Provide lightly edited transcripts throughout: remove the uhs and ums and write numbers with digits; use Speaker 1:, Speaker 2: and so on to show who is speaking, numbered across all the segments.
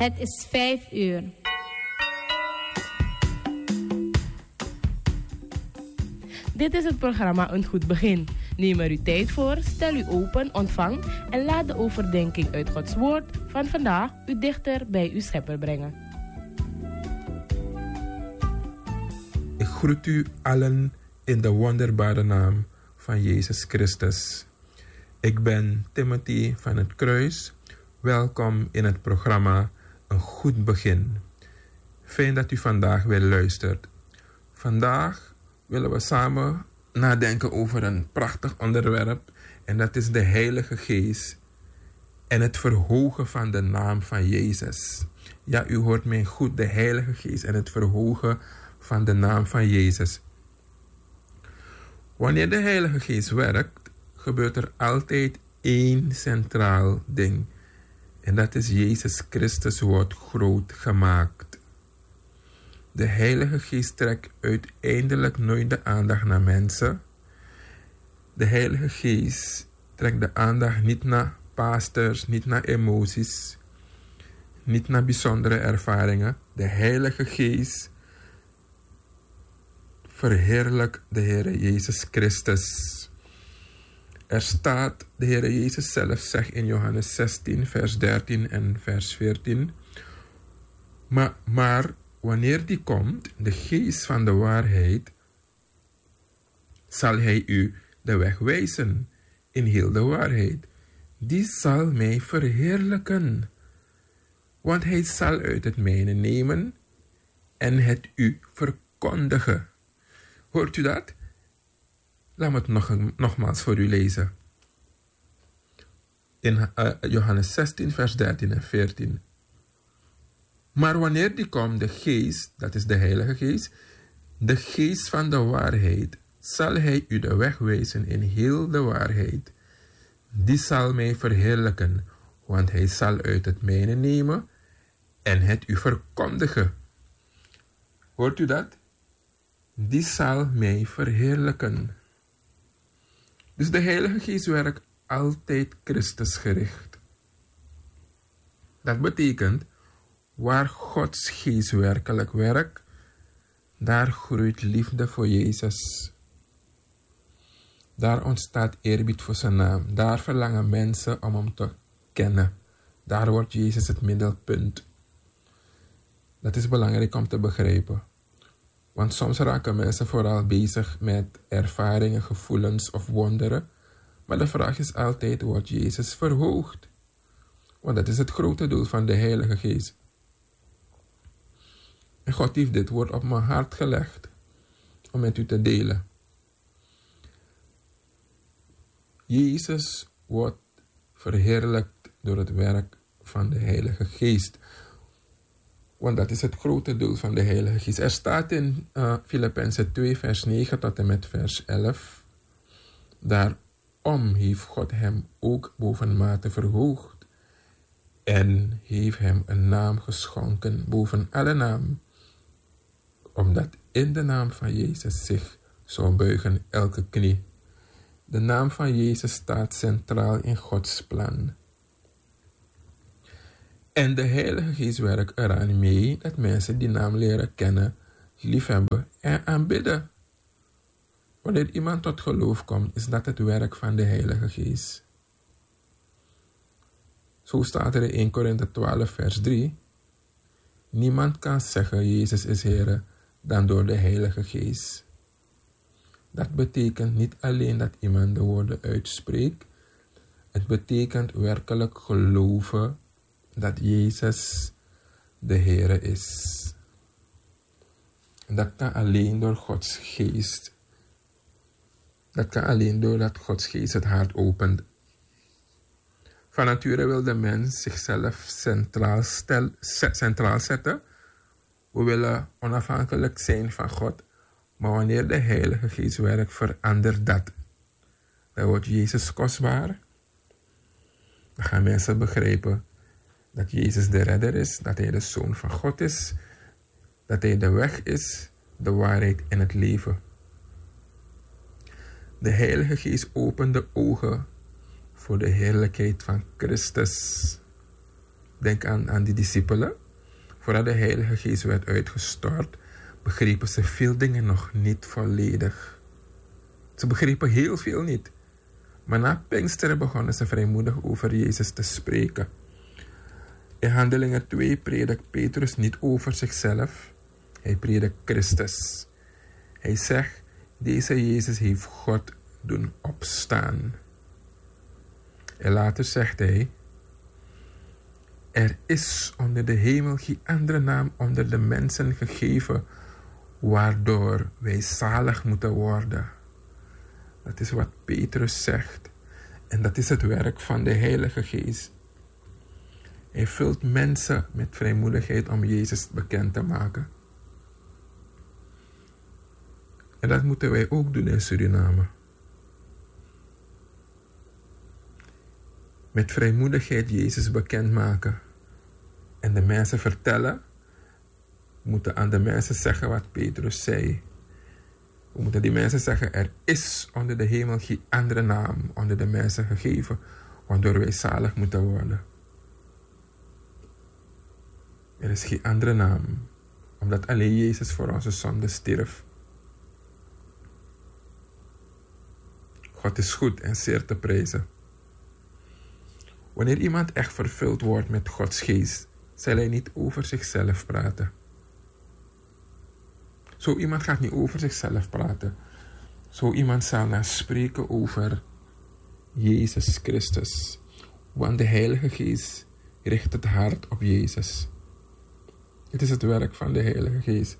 Speaker 1: Het is 5 uur.
Speaker 2: Dit is het programma Een Goed Begin. Neem er uw tijd voor, stel u open, ontvang en laat de overdenking uit Gods Woord van vandaag u dichter bij uw Schepper brengen.
Speaker 3: Ik groet u allen in de wonderbare naam van Jezus Christus. Ik ben Timothy van het Kruis. Welkom in het programma Een Goed Begin. Fijn dat u vandaag weer luistert. Vandaag willen we samen nadenken over een prachtig onderwerp. En dat is de Heilige Geest en het verhogen van de naam van Jezus. Ja, u hoort mij goed, de Heilige Geest en het verhogen van de naam van Jezus. Wanneer de Heilige Geest werkt, gebeurt er altijd één centraal ding. En dat is Jezus Christus wordt groot gemaakt. De Heilige Geest trekt uiteindelijk nooit de aandacht naar mensen. De Heilige Geest trekt de aandacht niet naar pastors, niet naar emoties, niet naar bijzondere ervaringen. De Heilige Geest verheerlijkt de Heer Jezus Christus. Er staat, de Heer Jezus zelf zegt in Johannes 16, vers 13 en vers 14. Maar wanneer die komt, de Geest van de waarheid, zal hij u de weg wijzen in heel de waarheid. Die zal mij verheerlijken, want hij zal uit het mijne nemen en het u verkondigen. Hoort u dat? Laat me het nogmaals voor u lezen. In Johannes 16, vers 13 en 14. Maar wanneer die komt, de Geest, dat is de Heilige Geest, de Geest van de waarheid, zal hij u de weg wijzen in heel de waarheid. Die zal mij verheerlijken, want hij zal uit het mijne nemen en het u verkondigen. Hoort u dat? Die zal mij verheerlijken. Dus de Heilige Geest werkt altijd Christusgericht. Dat betekent, waar Gods Geest werkelijk werkt, daar groeit liefde voor Jezus. Daar ontstaat eerbied voor zijn naam. Daar verlangen mensen om hem te kennen. Daar wordt Jezus het middelpunt. Dat is belangrijk om te begrijpen. Want soms raken mensen vooral bezig met ervaringen, gevoelens of wonderen. Maar de vraag is altijd, wordt Jezus verhoogd? Want dat is het grote doel van de Heilige Geest. En God heeft dit woord op mijn hart gelegd om met u te delen. Jezus wordt verheerlijkt door het werk van de Heilige Geest. Want dat is het grote doel van de Heilige Geest. Er staat in Filippenzen 2 vers 9 tot en met vers 11. Daarom heeft God hem ook bovenmate verhoogd. En heeft hem een naam geschonken boven alle naam. Omdat in de naam van Jezus zich zou buigen elke knie. De naam van Jezus staat centraal in Gods plan. En de Heilige Geest werkt eraan mee dat mensen die naam leren kennen, liefhebben en aanbidden. Wanneer iemand tot geloof komt, is dat het werk van de Heilige Geest. Zo staat er in 1 Korinthe 12 vers 3. Niemand kan zeggen Jezus is Heer dan door de Heilige Geest. Dat betekent niet alleen dat iemand de woorden uitspreekt. Het betekent werkelijk geloven dat Jezus de Heer is. En dat kan alleen door Gods Geest. Dat kan alleen doordat Gods Geest het hart opent. Van nature wil de mens zichzelf centraal zetten. We willen onafhankelijk zijn van God. Maar wanneer de Heilige Geest werkt, verandert dat. Dan wordt Jezus kostbaar. Dan gaan mensen begrijpen dat Jezus de redder is, dat hij de Zoon van God is, dat hij de weg is, de waarheid en het leven. De Heilige Geest opent de ogen voor de heerlijkheid van Christus. Denk aan die discipelen. Voordat de Heilige Geest werd uitgestort, begrepen ze veel dingen nog niet volledig. Ze begrepen heel veel niet. Maar na Pinksteren begonnen ze vrijmoedig over Jezus te spreken. In Handelingen 2 predikt Petrus niet over zichzelf. Hij predikt Christus. Hij zegt, deze Jezus heeft God doen opstaan. En later zegt hij, er is onder de hemel geen andere naam onder de mensen gegeven, waardoor wij zalig moeten worden. Dat is wat Petrus zegt. En dat is het werk van de Heilige Geest. Hij vult mensen met vrijmoedigheid om Jezus bekend te maken. En dat moeten wij ook doen in Suriname. Met vrijmoedigheid Jezus bekendmaken. En de mensen vertellen. We moeten aan de mensen zeggen wat Petrus zei. We moeten die mensen zeggen, er is onder de hemel geen andere naam onder de mensen gegeven, waardoor wij zalig moeten worden. Er is geen andere naam, omdat alleen Jezus voor onze zonde stierf. God is goed en zeer te prijzen. Wanneer iemand echt vervuld wordt met Gods geest, zal hij niet over zichzelf praten. Zo iemand gaat niet over zichzelf praten. Zo iemand zal naar spreken over Jezus Christus. Want de Heilige Geest richt het hart op Jezus. Het is het werk van de Heilige Geest.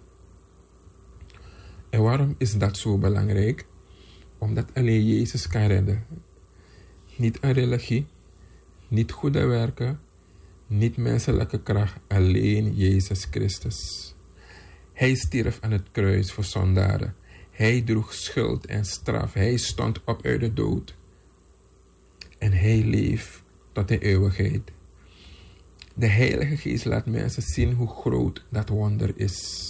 Speaker 3: En waarom is dat zo belangrijk? Omdat alleen Jezus kan redden. Niet een religie, niet goede werken, niet menselijke kracht, alleen Jezus Christus. Hij stierf aan het kruis voor zondaren. Hij droeg schuld en straf. Hij stond op uit de dood. En hij leeft tot de eeuwigheid. De Heilige Geest laat mensen zien hoe groot dat wonder is.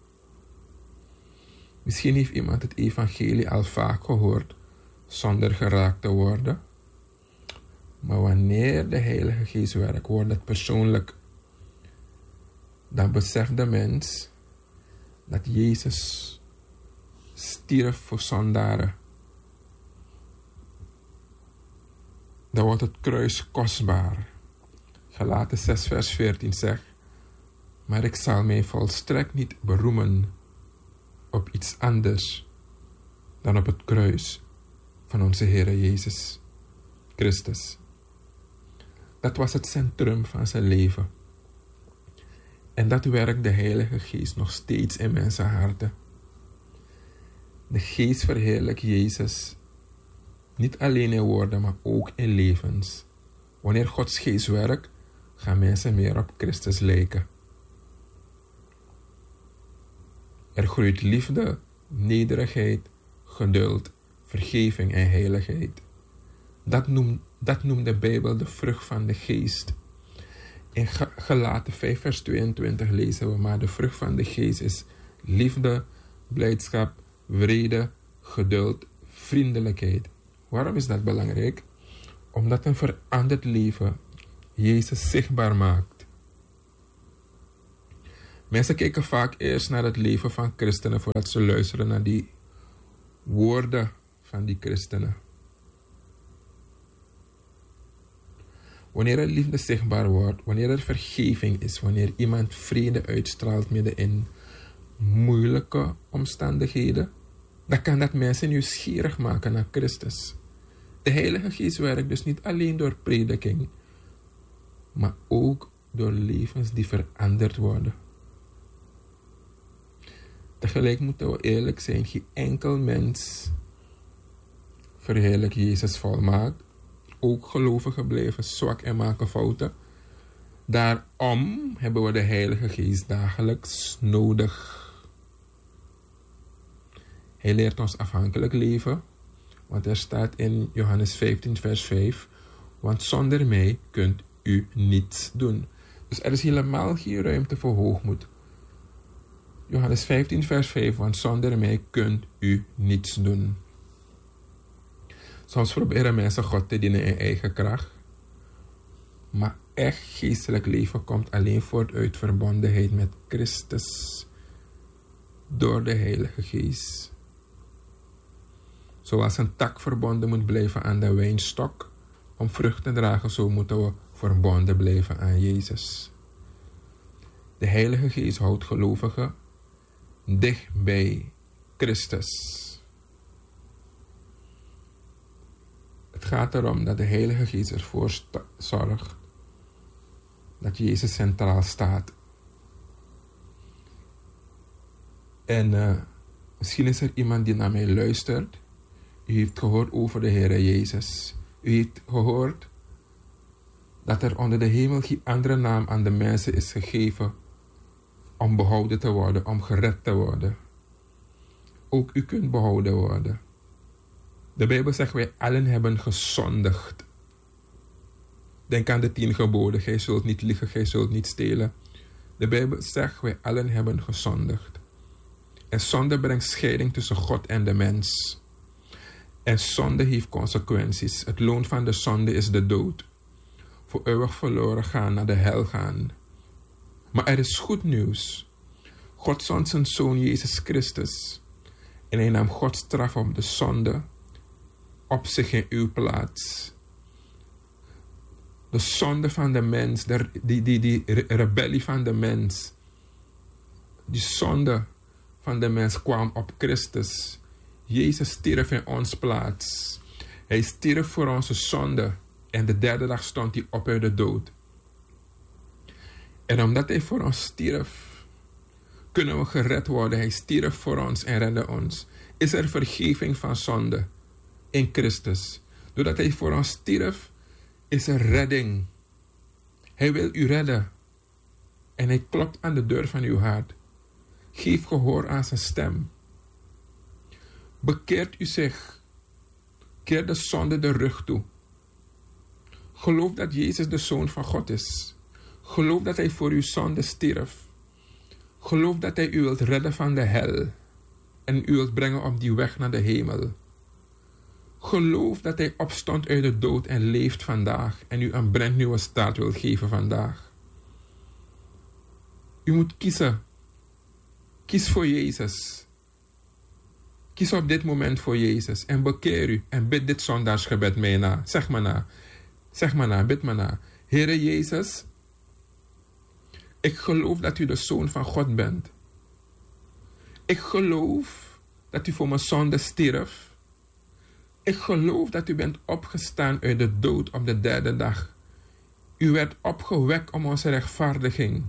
Speaker 3: Misschien heeft iemand het evangelie al vaak gehoord, zonder geraakt te worden. Maar wanneer de Heilige Geest werkt, wordt het persoonlijk. Dan beseft de mens dat Jezus stierf voor zondaren. Dan wordt het kruis kostbaar. Galaten 6 vers 14 zegt, maar ik zal mij volstrekt niet beroemen op iets anders dan op het kruis van onze Heer Jezus Christus. Dat was het centrum van zijn leven. En dat werkt de Heilige Geest nog steeds in mensenharten. De Geest verheerlijkt Jezus niet alleen in woorden, maar ook in levens. Wanneer Gods Geest werkt, gaan mensen meer op Christus lijken. Er groeit liefde, nederigheid, geduld, vergeving en heiligheid. Dat noemt de Bijbel de vrucht van de Geest. In Galaten 5 vers 22 lezen we, maar de vrucht van de Geest is liefde, blijdschap, vrede, geduld, vriendelijkheid. Waarom is dat belangrijk? Omdat een veranderd leven Jezus zichtbaar maakt. Mensen kijken vaak eerst naar het leven van christenen voordat ze luisteren naar die woorden van die christenen. Wanneer er liefde zichtbaar wordt, wanneer er vergeving is, wanneer iemand vrede uitstraalt midden in moeilijke omstandigheden, dan kan dat mensen nieuwsgierig maken naar Christus. De Heilige Geest werkt dus niet alleen door prediking, maar ook door levens die veranderd worden. Tegelijk moeten we eerlijk zijn, geen enkel mens verheerlijkt Jezus volmaakt. Ook gelovigen blijven zwak en maken fouten. Daarom hebben we de Heilige Geest dagelijks nodig. Hij leert ons afhankelijk leven. Want er staat in Johannes 15 vers 5. Want zonder mij kunt u niets doen. Dus er is helemaal geen ruimte voor hoogmoed. Johannes 15 vers 5. Want zonder mij kunt u niets doen. Soms proberen mensen God te dienen in eigen kracht. Maar echt geestelijk leven komt alleen voort uit verbondenheid met Christus door de Heilige Geest. Zoals een tak verbonden moet blijven aan de wijnstok om vrucht te dragen, zo moeten we verbonden blijven aan Jezus. De Heilige Geest houdt gelovigen dicht bij Christus. Het gaat erom dat de Heilige Geest ervoor zorgt dat Jezus centraal staat. En misschien is er iemand die naar mij luistert. U heeft gehoord over de Heere Jezus. U heeft gehoord dat er onder de hemel geen andere naam aan de mensen is gegeven om behouden te worden, om gered te worden. Ook u kunt behouden worden. De Bijbel zegt, wij allen hebben gezondigd. Denk aan de 10 geboden. Gij zult niet liegen, gij zult niet stelen. De Bijbel zegt, wij allen hebben gezondigd. En zonde brengt scheiding tussen God en de mens. En zonde heeft consequenties. Het loon van de zonde is de dood. Voor eeuwig verloren gaan, naar de hel gaan. Maar er is goed nieuws. God zond zijn Zoon Jezus Christus. En hij nam Gods straf op de zonde op zich in uw plaats. De zonde van de mens, die rebellie van de mens. Die zonde van de mens kwam op Christus. Jezus stierf in ons plaats. Hij stierf voor onze zonde. En de 3e dag stond hij op uit de dood. En omdat hij voor ons stierf, kunnen we gered worden. Hij stierf voor ons en redde ons. Is er vergeving van zonde in Christus. Doordat hij voor ons stierf, is er redding. Hij wil u redden. En hij klopt aan de deur van uw hart. Geef gehoor aan zijn stem. Bekeert u zich. Keer de zonde de rug toe. Geloof dat Jezus de Zoon van God is. Geloof dat hij voor uw zonde stierf. Geloof dat hij u wilt redden van de hel. En u wilt brengen op die weg naar de hemel. Geloof dat hij opstond uit de dood en leeft vandaag. En u een brandnieuwe start wil geven vandaag. U moet kiezen. Kies voor Jezus. Kies op dit moment voor Jezus. En bekeer u. En bid dit zondagsgebed mee na. Zeg maar na. Zeg maar na. Bid maar na. Heere Jezus. Ik geloof dat u de Zoon van God bent. Ik geloof dat u voor mijn zonde stierf. Ik geloof dat u bent opgestaan uit de dood op de 3e dag. U werd opgewekt om onze rechtvaardiging.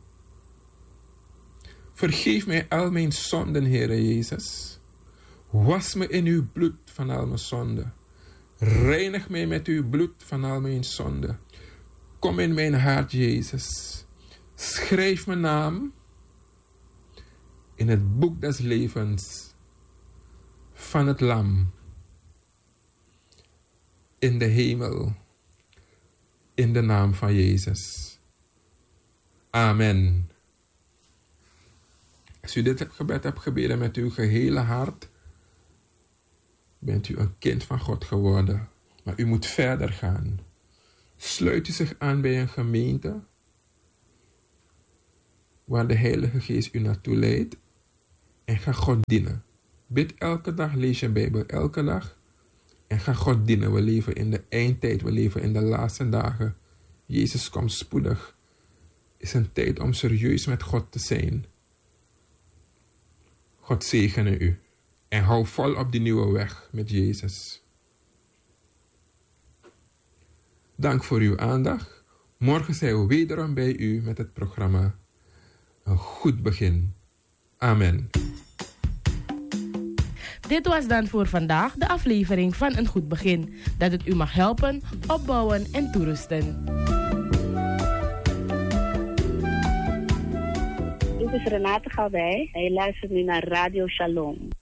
Speaker 3: Vergeef mij al mijn zonden, Heere Jezus. Was me in uw bloed van al mijn zonden. Reinig mij met uw bloed van al mijn zonden. Kom in mijn hart, Jezus. Schrijf mijn naam in het boek des levens van het Lam. In de hemel. In de naam van Jezus. Amen. Als u dit gebed hebt gebeden met uw gehele hart, bent u een kind van God geworden. Maar u moet verder gaan. Sluit u zich aan bij een gemeente waar de Heilige Geest u naartoe leidt en ga God dienen. Bid elke dag, lees je Bijbel elke dag en ga God dienen. We leven in de eindtijd, we leven in de laatste dagen. Jezus komt spoedig. Het is een tijd om serieus met God te zijn. God zegene u en hou vol op die nieuwe weg met Jezus. Dank voor uw aandacht. Morgen zijn we wederom bij u met het programma Een Goed Begin. Amen.
Speaker 2: Dit was dan voor vandaag de aflevering van Een Goed Begin. Dat het u mag helpen, opbouwen en toerusten.
Speaker 1: Dit is Renate Galwij en je luistert nu naar Radio Shalom.